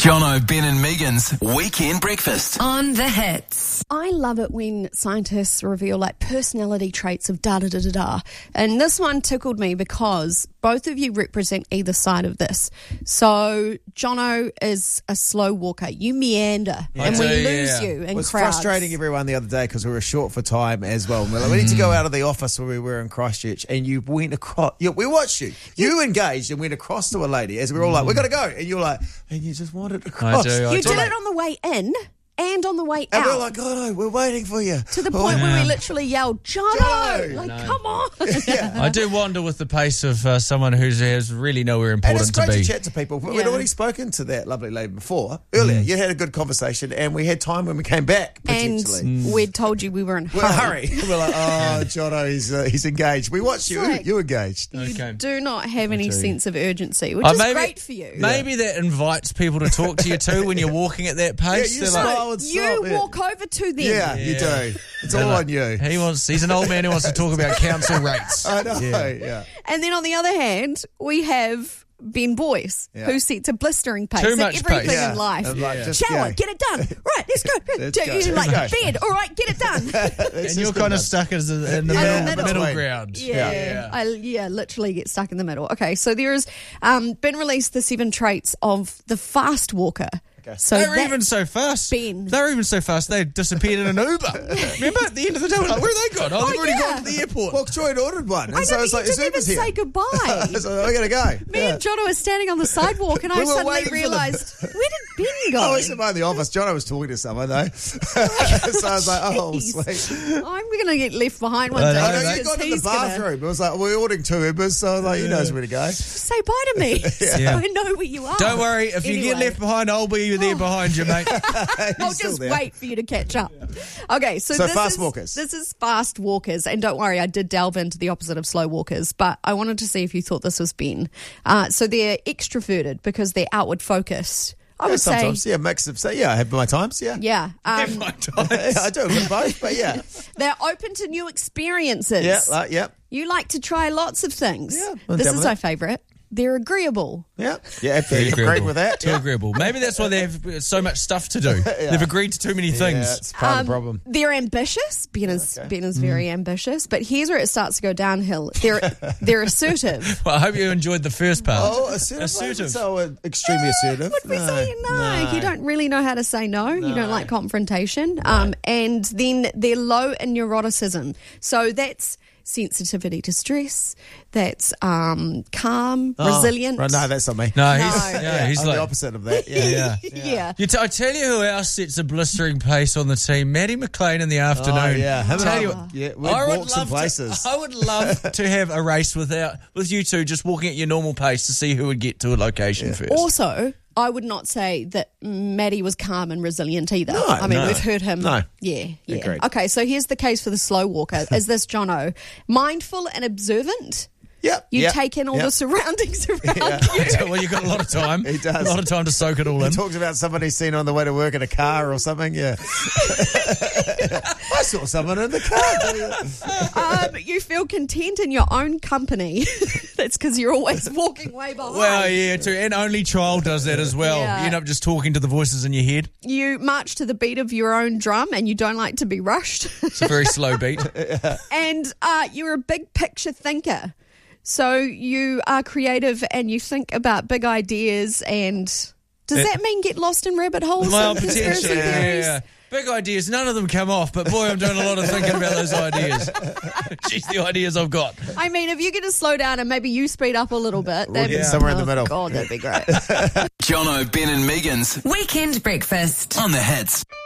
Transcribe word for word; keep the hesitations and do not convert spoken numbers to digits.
Jono, Ben and Megan's Weekend Breakfast. On the Hits. I love it when scientists reveal like personality traits of da da da da da. And this one tickled me because both of you represent either side of this. So Jono is a slow walker. You meander Yeah. and I we do, lose yeah. you in It was crowds. frustrating everyone the other day because we were short for time as well. We're like, we need to go out of the office where we were in Christchurch, and you went across. You, we watched you. You engaged and went across to a lady as we were all like, "We got to go," and you're like, and you just wanted to cross. I do. I You do. did it on the way in and on the way And out. we're like, "Oh no, we're waiting for you." to the point where we literally yelled, Jono! Jono! Like, No. come on! I do wander with the pace of uh, someone who has really nowhere And it's important great to to, be. chat to people. We'd Yeah. already spoken to that lovely lady before earlier. You had a good conversation, and we had time when we came back. And Potentially, we'd told you we were in we're in a hurry. hurry. We're like, "Oh, Jono, he's uh, he's engaged." We watched you. like- you engaged. Okay. Do not have any do. sense of urgency, which Uh, is maybe- great for you. Maybe that invites people to talk to you too when you're walking at that pace. you They're smile. like, Oh, it's You not- yeah. walk over to them. Yeah, you Yeah. do. It's they're all like, on you. He wants. He's an old man who wants to talk about council rates. I know. Yeah. Yeah. And then on the other hand, we have Ben Boyce, Yeah. who sets a blistering pace Too at much everything pace. Yeah. in life. And like, just Shower, go. get it done. Right, let's go. Let's Do go. you like Let's go. bed? All right, get it done. That's And just you're good kind of enough. stuck as a, in the Yeah, middle, middle. middle ground. Yeah, Yeah. I yeah, literally get stuck in the middle. Okay, so there has um, been released the seven traits of the fast walker. Okay. So They were that- even so fast. Ben. They were even so fast they disappeared in an Uber. Remember at the end of the day, we're like, where are they gone? Oh, they've Oh, already yeah. gone to the airport. Well, Troy had ordered one. And I know, so but it's you like, didn't even Uber's here. say goodbye. So I gotta go. Me Yeah. and Jono were standing on the sidewalk, and We I were suddenly waiting for them. realised, where did Ben go? I was in the office. Jono was talking to someone though, so I was like, "Oh, Jeez. sweet." I'm going to get left behind one I day. know, I know you because got in the he's gonna- bathroom. It was like we're ordering two Ubers, so I was like, he knows where to go. Say bye to me. So Yeah. I know where you are. Don't worry, if you get Anyway. left behind, I'll be there behind you, mate. I'll still just there. wait for you to catch up. Okay, so, So this fast is, walkers. This is fast walkers, and don't worry, I did delve into the opposite of slow walkers, but I wanted to see if you thought this was Ben. Uh, so they're extroverted because they're outward focused. I Yeah, would say, sometimes, yeah, mix of. So yeah, I have my times. Yeah, yeah, um, My time. yeah, I do a bit of both, but yeah, they're open to new experiences. yeah, like, yeah, You like to try lots of things. Yeah, I'm this down is with my that. favourite. They're agreeable. yeah, yeah. Absolutely agree with that. Too Yeah. agreeable. Maybe that's why they have so much stuff to do. They've agreed to too many things. Yeah, it's part of Um, the problem. They're ambitious. Ben is Okay. Ben is very ambitious, but here's where it starts to go downhill. They're they're assertive. Well, I hope you enjoyed the first part. Oh, assertive. Assertive. So uh, extremely assertive. Would we No, say no? You don't really know how to say no. You No. don't like confrontation. Um, and then they're low in neuroticism. So that's sensitivity to stress. That's um, calm, Oh, resilient. Right, no, that's not me. No, he's, No. yeah, he's I'm like the opposite of that. Yeah, Yeah. yeah. You t- I tell you who else sets a blistering pace on the team. Maddie McLean in the afternoon. Oh, yeah. Him and Tell I you, would- yeah, we'd I would walk some love places. To, I would love to have a race without with you two just walking at your normal pace to see who would get to a location first. Also, I would not say that Maddie was calm and resilient either. No, I mean, no. we've heard him. No. Yeah, yeah. Agreed. Okay, so here's the case for the slow walker. Is this Jono? Mindful and observant. Yep. You yep, take in all yep. the surroundings around Yeah. you. Well, you've got a lot of time. He does. A lot of time to soak it all He in. talks about somebody he's seen on the way to work in a car or something. Yeah. I saw someone in the car. Um, you feel content in your own company. That's because you're always walking way behind. Well, yeah, too. And only child does that as well. Yeah. You end up just talking to the voices in your head. You march to the beat of your own drum and you don't like to be rushed. It's a very slow beat. And uh, you're a big picture thinker. So you are creative and you think about big ideas. And does Uh, that mean get lost in rabbit holes? Well, and conspiracy potentially, yeah, theories? yeah. Big ideas, none of them come off, but boy, I'm doing a lot of thinking about those ideas. Jeez, the ideas I've got. I mean, if you get to slow down and maybe you speed up a little bit, that'd yeah. be Somewhere in the oh, middle. God, that'd be great. Jono, Ben and Megan's Weekend Breakfast. on the Hits.